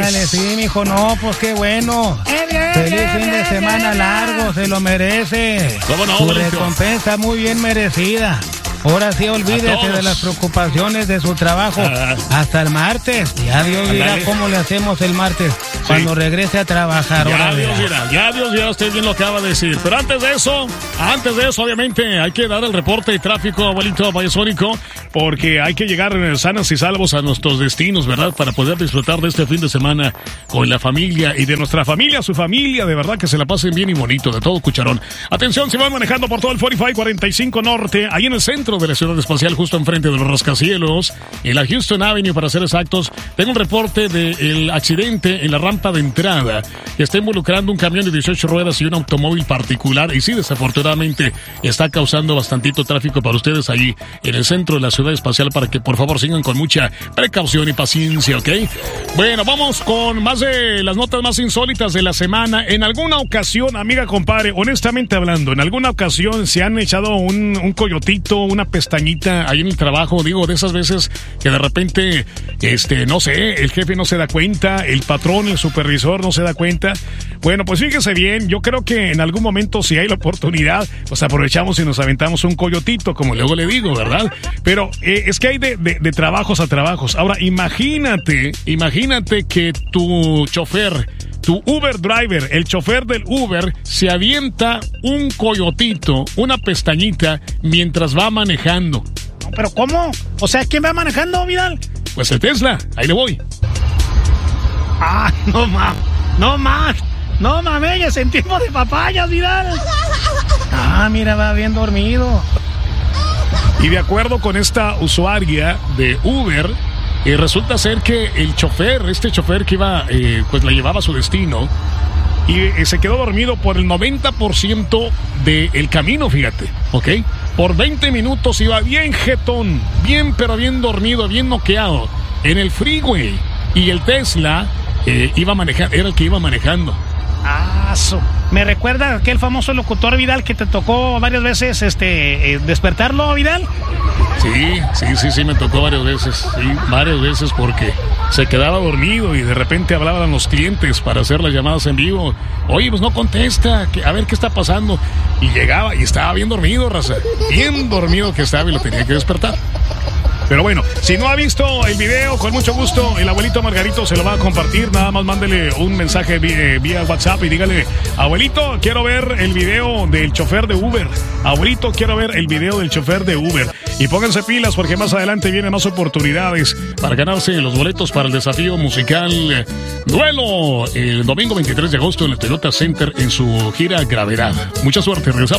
Ándale, sí, mijo, no, pues qué bueno. Feliz fin de semana largo, se lo merece. ¿Cómo no, su Valentio? recompensa muy bien merecida. Ahora sí, olvídese de las preocupaciones de su trabajo. Hasta el martes. Ya Dios dirá cómo le hacemos el martes cuando regrese a trabajar. Ya Dios dirá, usted bien lo acaba de decir. Pero antes de eso, obviamente, hay que dar el reporte de tráfico, abuelito Vallesónico, porque hay que llegar sanos y salvos a nuestros destinos, ¿verdad? Para poder disfrutar de este fin de semana con la familia y de nuestra familia, su familia, de verdad que se la pasen bien y bonito, de todo cucharón. Atención, si van manejando por todo el 45 Norte, ahí en el centro de la ciudad espacial, justo enfrente de los rascacielos, en la Houston Avenue, para ser exactos, tengo un reporte del accidente en la rampa de entrada que está involucrando un camión de 18 ruedas y un automóvil particular, y sí, desafortunadamente está causando bastantito tráfico para ustedes ahí en el centro de la ciudad espacial, para que por favor sigan con mucha precaución y paciencia, ¿ok? Bueno, vamos con más de las notas más insólitas de la semana. En alguna ocasión, amiga, compadre, honestamente hablando, en alguna ocasión se han echado un coyotito, una pestañita ahí en el trabajo, digo, de esas veces que de repente, no sé, el jefe no se da cuenta, el patrón, el supervisor no se da cuenta. Bueno, pues fíjese bien, yo creo que en algún momento, si hay la oportunidad, pues aprovechamos y nos aventamos un coyotito, como luego le digo, ¿verdad? Pero es que hay de trabajos a trabajos. Ahora, imagínate que tu chofer, tu Uber driver, el chofer del Uber, se avienta un coyotito, una pestañita, mientras va manejando. No, pero ¿cómo? O sea, ¿quién va manejando, Vidal? Pues el Tesla, ahí le voy. Ah, no mames, ya sentimos de papayas, Vidal. Ah, mira, va bien dormido. Y de acuerdo con esta usuaria de Uber, resulta ser que el chofer, este chofer que iba, pues la llevaba a su destino, y se quedó dormido por el 90% del camino, fíjate, ¿ok? Por 20 minutos iba bien jetón, bien dormido, bien noqueado, en el freeway, y el Tesla iba manejando, era el que iba manejando. Me recuerda a aquel famoso locutor, Vidal, que te tocó varias veces despertarlo, Vidal. Sí, me tocó varias veces porque se quedaba dormido y de repente hablaban los clientes para hacer las llamadas en vivo. Oye, pues no contesta, a ver qué está pasando. Y llegaba y estaba bien dormido, raza. Bien dormido que estaba y lo tenía que despertar. Pero bueno, si no ha visto el video, con mucho gusto, el abuelito Margarito se lo va a compartir. Nada más mándele un mensaje vía WhatsApp y dígale: abuelito, quiero ver el video del chofer de Uber. Abuelito, quiero ver el video del chofer de Uber. Y pónganse pilas porque más adelante vienen más oportunidades para ganarse los boletos para el desafío musical Duelo el domingo 23 de agosto en el Toyota Center en su gira Gravedad. Mucha suerte, regresamos.